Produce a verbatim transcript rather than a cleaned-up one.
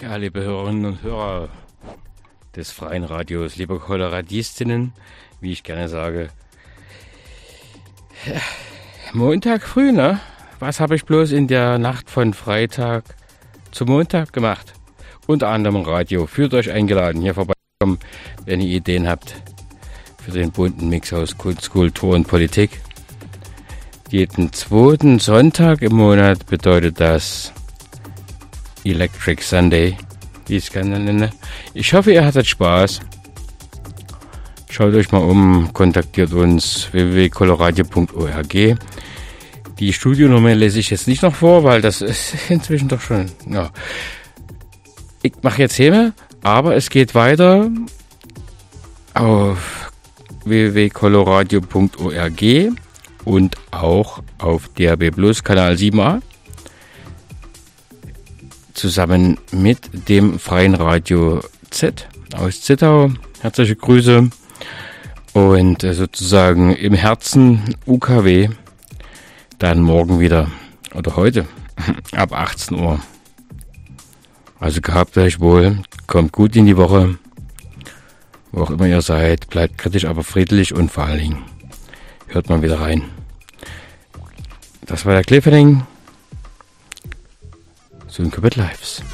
Ja, liebe Hörerinnen und Hörer des Freien Radios, liebe Koloradistinnen, wie ich gerne sage. Ja, Montag früh, ne? Was habe ich bloß in der Nacht von Freitag zu Montag gemacht? Unter anderem Radio. Fühlt euch eingeladen, hier vorbeikommen, wenn ihr Ideen habt für den bunten Mix aus Kunst, Kultur und Politik. Jeden zweiten Sonntag im Monat bedeutet das Electric Sunday, wie ich es gerne nenne. Ich hoffe, ihr hattet Spaß. Schaut euch mal um, kontaktiert uns w w w punkt coloradio punkt org. Die Studionummer lese ich jetzt nicht noch vor, weil das ist inzwischen doch schon... Ja. Ich mache jetzt Häme, aber es geht weiter auf w w w punkt coloradio punkt org und auch auf D A B Plus Kanal sieben a. Zusammen mit dem Freien Radio Z aus Zittau. Herzliche Grüße. Und sozusagen im Herzen U K W. Dann morgen wieder, oder heute, ab achtzehn Uhr. Also gehabt euch wohl, kommt gut in die Woche. Wo auch immer ihr seid, bleibt kritisch, aber friedlich und vor allen Dingen hört mal wieder rein. Das war der Cliffhanger. Soon Lives.